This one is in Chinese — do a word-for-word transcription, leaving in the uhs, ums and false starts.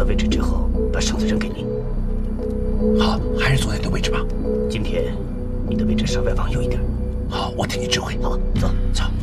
到位置之后，把绳子扔给你。 好，还是坐在你的位置吧。 今天你的位置稍微往右一点。 好，我听你指挥。 好，走走。